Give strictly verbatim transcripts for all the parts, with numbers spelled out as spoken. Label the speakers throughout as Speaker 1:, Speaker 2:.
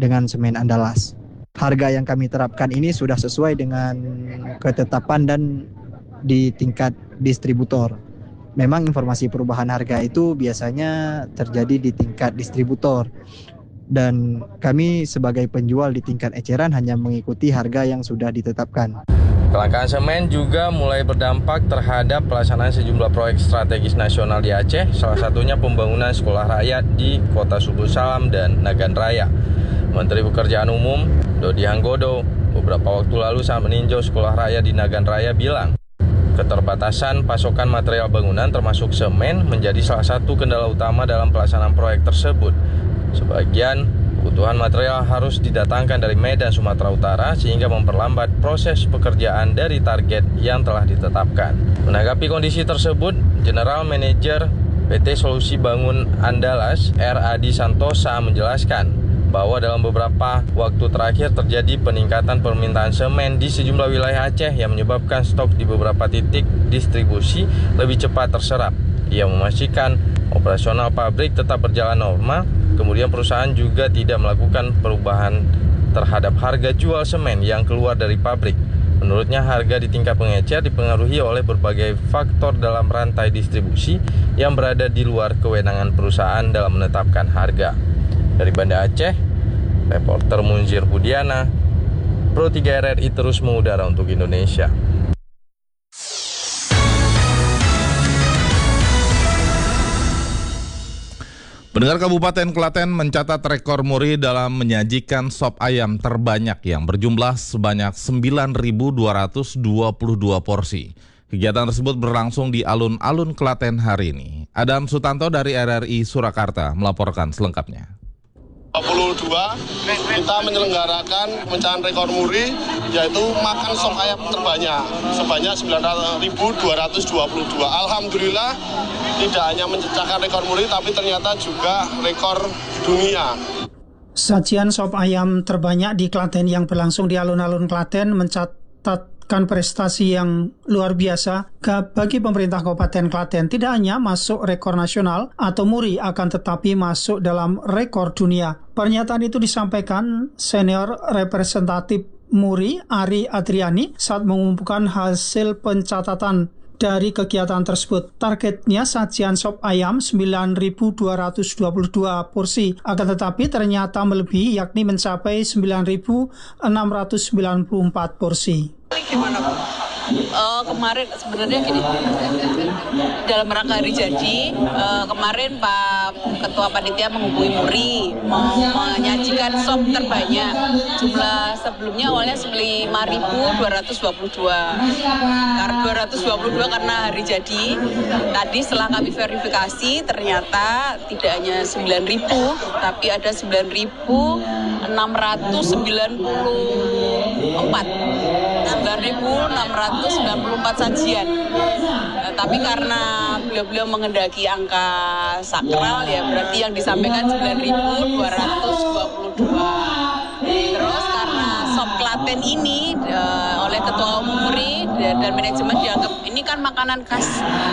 Speaker 1: dengan semen Andalas. Harga yang kami terapkan ini sudah sesuai dengan ketetapan dan di tingkat distributor. Memang informasi perubahan harga itu biasanya terjadi di tingkat distributor. Dan kami sebagai penjual di tingkat eceran hanya mengikuti harga yang sudah ditetapkan.
Speaker 2: Kelangkaan semen juga mulai berdampak terhadap pelaksanaan sejumlah proyek strategis nasional di Aceh, salah satunya pembangunan sekolah rakyat di Kota Subuh Salam dan Nagan Raya. Menteri Pekerjaan Umum Dodi Hanggodo beberapa waktu lalu saat meninjau sekolah rakyat di Nagan Raya bilang, keterbatasan pasokan material bangunan termasuk semen menjadi salah satu kendala utama dalam pelaksanaan proyek tersebut. Sebagian kebutuhan material harus didatangkan dari Medan, Sumatera Utara sehingga memperlambat proses pekerjaan dari target yang telah ditetapkan. Menanggapi kondisi tersebut, General Manager P T Solusi Bangun Andalas R Adi Santosa menjelaskan bahwa dalam beberapa waktu terakhir terjadi peningkatan permintaan semen di sejumlah wilayah Aceh yang menyebabkan stok di beberapa titik distribusi lebih cepat terserap. Ia memastikan operasional pabrik tetap berjalan normal, kemudian perusahaan juga tidak melakukan perubahan terhadap harga jual semen yang keluar dari pabrik. Menurutnya harga di tingkat pengecer dipengaruhi oleh berbagai faktor dalam rantai distribusi yang berada di luar kewenangan perusahaan dalam menetapkan harga. Dari Banda Aceh, reporter Munzir Budiana, Pro tiga R R I terus mengudara untuk Indonesia.
Speaker 3: Pendengar, Kabupaten Klaten mencatat rekor muri dalam menyajikan sop ayam terbanyak yang berjumlah sebanyak sembilan ribu dua ratus dua puluh dua porsi. Kegiatan tersebut berlangsung di alun-alun Klaten hari ini. Adam Sutanto dari R R I Surakarta melaporkan selengkapnya.
Speaker 4: dua puluh dua kita menyelenggarakan pemecahan rekor muri, yaitu makan sop ayam terbanyak sebanyak sembilan ribu dua ratus dua puluh dua. Alhamdulillah tidak hanya menciptakan rekor muri tapi ternyata juga rekor dunia.
Speaker 5: Sajian sop ayam terbanyak di Klaten yang berlangsung di alun-alun Klaten mencatat prestasi yang luar biasa bagi pemerintah Kabupaten Klaten. Tidak hanya masuk rekor nasional atau muri, akan tetapi masuk dalam rekor dunia. Pernyataan itu disampaikan senior representatif muri Ari Adriani saat mengumumkan hasil pencatatan dari kegiatan tersebut. Targetnya sajian sop ayam sembilan ribu dua ratus dua puluh dua porsi, akan tetapi ternyata melebihi, yakni mencapai sembilan ribu enam ratus sembilan puluh empat porsi.
Speaker 6: Gimana Bu? Uh, kemarin sebenarnya gini, dalam rangka hari jadi, uh, kemarin Pak Ketua Panitia menghubungi Muri mau menyajikan sop terbanyak. Jumlah sebelumnya awalnya lima ribu dua ratus dua puluh dua. Karena dua ratus dua puluh dua karena hari jadi. Tadi setelah kami verifikasi ternyata tidak hanya sembilan ribu, tapi ada sembilan ribu enam ratus sembilan puluh empat. sembilan ribu enam ratus sembilan puluh empat sajian. Nah, tapi karena beliau-beliau mengendaki angka sakral, ya berarti yang disampaikan sembilan ribu dua ratus dua puluh dua. Terus karena sop Klaten ini uh, oleh Ketua Umum Muri dan, dan manajemen dianggap ini kan makanan khas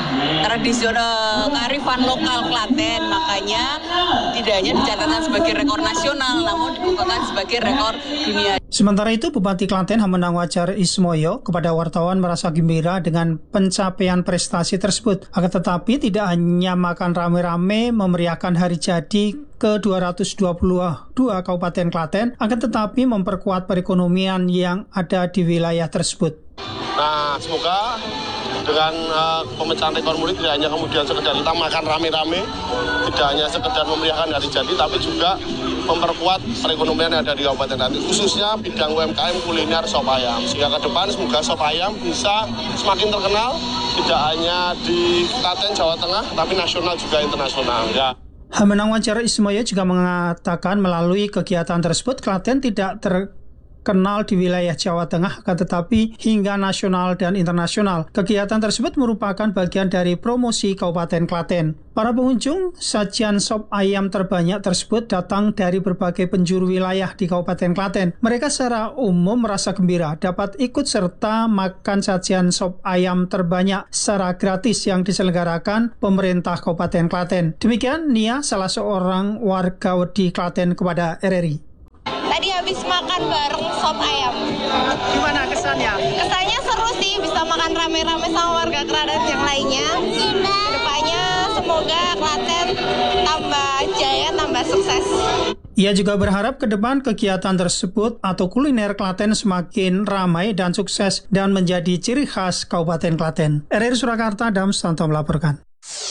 Speaker 6: tradisional kearifan lokal Klaten, makanya tidak hanya dicatatkan sebagai rekor nasional namun dikukuhkan sebagai rekor dunia.
Speaker 5: Sementara itu, Bupati Klaten Hamenang Wajar Ismoyo kepada wartawan merasa gembira dengan pencapaian prestasi tersebut. Akan tetapi tidak hanya makan rame-rame memeriahkan hari jadi ke dua ratus dua puluh dua Kabupaten Klaten, akan tetapi memperkuat perekonomian yang ada di wilayah tersebut.
Speaker 4: Nah, semoga dengan uh, pemecahan rekor muri tidak hanya kemudian sekedar kita makan rame-rame, tidak hanya sekedar memeriahkan hari jadi, tapi juga memperkuat perekonomian yang ada di Kabupaten Klaten, khususnya bidang U M K M kuliner sop ayam. Sehingga ke depan semoga sop ayam bisa semakin terkenal, tidak hanya di Klaten, Jawa Tengah, tapi nasional juga internasional. Ya.
Speaker 5: Hamenang Wajar Ismoyo juga mengatakan melalui kegiatan tersebut Klaten tidak terkenal di wilayah Jawa Tengah, akan tetapi hingga nasional dan internasional. Kegiatan tersebut merupakan bagian dari promosi Kabupaten Klaten. Para pengunjung sajian sop ayam terbanyak tersebut datang dari berbagai penjuru wilayah di Kabupaten Klaten. Mereka secara umum merasa gembira dapat ikut serta makan sajian sop ayam terbanyak secara gratis yang diselenggarakan pemerintah Kabupaten Klaten. Demikian Nia, salah seorang warga di Klaten kepada R R I.
Speaker 7: Tadi habis makan bareng sop ayam.
Speaker 8: Gimana kesannya?
Speaker 7: Kesannya seru sih, bisa makan rame-rame sama warga Klaten yang lainnya. Kedepannya semoga Klaten tambah jaya, tambah sukses.
Speaker 5: Ia juga berharap ke depan kegiatan tersebut atau kuliner Klaten semakin ramai dan sukses dan menjadi ciri khas Kabupaten Klaten. R R I Surakarta, Adam Stanto melaporkan.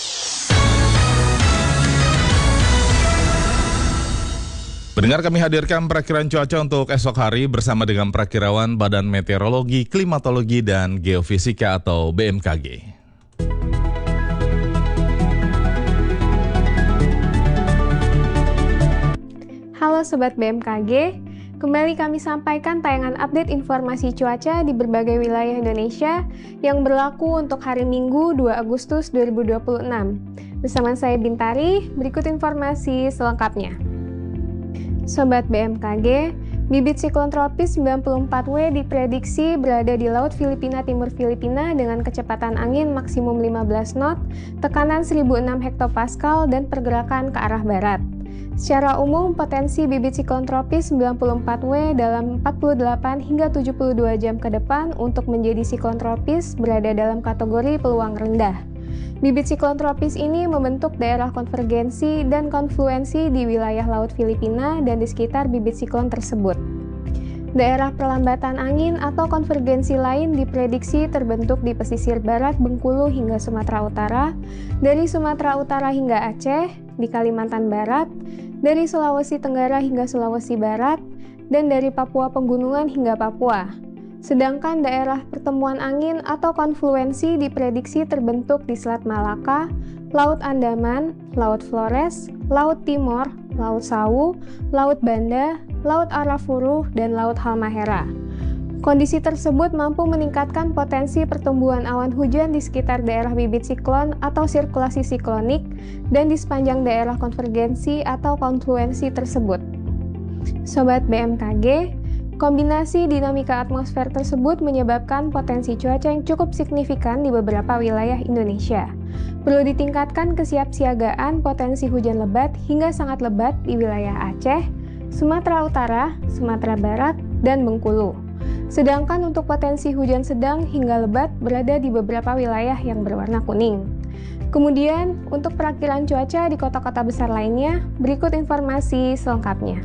Speaker 3: Pendengar, kami hadirkan perakiraan cuaca untuk esok hari bersama dengan perakirawan Badan Meteorologi, Klimatologi, dan Geofisika atau B M K G.
Speaker 9: Halo Sobat B M K G, kembali kami sampaikan tayangan update informasi cuaca di berbagai wilayah Indonesia yang berlaku untuk hari Minggu dua Agustus dua ribu dua puluh enam. Bersama saya Bintari, berikut informasi selengkapnya. Sobat B M K G, bibit siklon tropis sembilan puluh empat W diprediksi berada di Laut Filipina Timur Filipina dengan kecepatan angin maksimum lima belas knot, tekanan seribu enam hektopascal, dan pergerakan ke arah barat. Secara umum, potensi bibit siklon tropis sembilan puluh empat W dalam empat puluh delapan hingga tujuh puluh dua jam ke depan untuk menjadi siklon tropis berada dalam kategori peluang rendah. Bibit siklon tropis ini membentuk daerah konvergensi dan konfluensi di wilayah Laut Filipina dan di sekitar bibit siklon tersebut. Daerah perlambatan angin atau konvergensi lain diprediksi terbentuk di pesisir barat Bengkulu hingga Sumatera Utara, dari Sumatera Utara hingga Aceh, di Kalimantan Barat, dari Sulawesi Tenggara hingga Sulawesi Barat, dan dari Papua Pegunungan hingga Papua. Sedangkan daerah pertemuan angin atau konfluensi diprediksi terbentuk di Selat Malaka, Laut Andaman, Laut Flores, Laut Timor, Laut Sawu, Laut Banda, Laut Arafuru, dan Laut Halmahera. Kondisi tersebut mampu meningkatkan potensi pertumbuhan awan hujan di sekitar daerah bibit siklon atau sirkulasi siklonik dan di sepanjang daerah konvergensi atau konfluensi tersebut. Sobat B M K G, kombinasi dinamika atmosfer tersebut menyebabkan potensi cuaca yang cukup signifikan di beberapa wilayah Indonesia. Perlu ditingkatkan kesiapsiagaan potensi hujan lebat hingga sangat lebat di wilayah Aceh, Sumatera Utara, Sumatera Barat, dan Bengkulu. Sedangkan untuk potensi hujan sedang hingga lebat berada di beberapa wilayah yang berwarna kuning. Kemudian, untuk perakiraan cuaca di kota-kota besar lainnya, berikut informasi selengkapnya.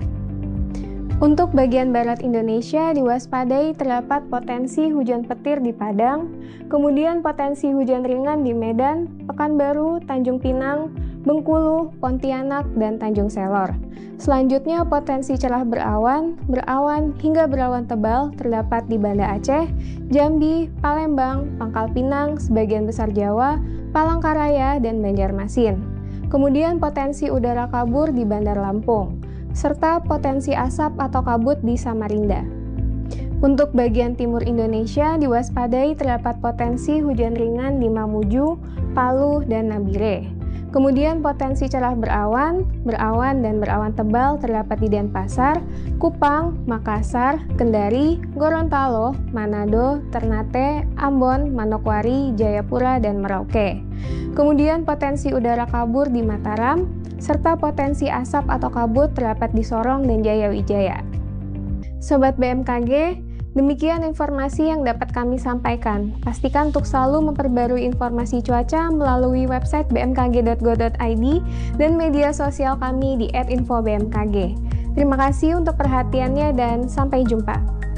Speaker 9: Untuk bagian barat Indonesia diwaspadai terdapat potensi hujan petir di Padang, kemudian potensi hujan ringan di Medan, Pekanbaru, Tanjung Pinang, Bengkulu, Pontianak, dan Tanjung Selor. Selanjutnya potensi cerah berawan, berawan, hingga berawan tebal terdapat di Banda Aceh, Jambi, Palembang, Pangkal Pinang, sebagian besar Jawa, Palangkaraya, dan Banjarmasin. Kemudian potensi udara kabur di Bandar Lampung, serta potensi asap atau kabut di Samarinda. Untuk bagian timur Indonesia diwaspadai terdapat potensi hujan ringan di Mamuju, Palu, dan Nabire. Kemudian potensi cerah berawan, berawan, dan berawan tebal terdapat di Denpasar, Kupang, Makassar, Kendari, Gorontalo, Manado, Ternate, Ambon, Manokwari, Jayapura, dan Merauke. Kemudian potensi udara kabur di Mataram, serta potensi asap atau kabut terdapat di Sorong dan Jayawijaya. Sobat B M K G, demikian informasi yang dapat kami sampaikan. Pastikan untuk selalu memperbarui informasi cuaca melalui website b m k g dot go dot i d dan media sosial kami di et info b m k g. Terima kasih untuk perhatiannya dan sampai jumpa.